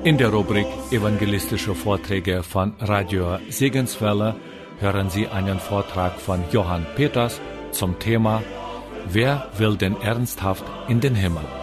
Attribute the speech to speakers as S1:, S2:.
S1: In der Rubrik Evangelistische Vorträge von Radio Segenswelle hören Sie einen Vortrag von Johann Peters zum Thema Wer will denn ernsthaft in den Himmel?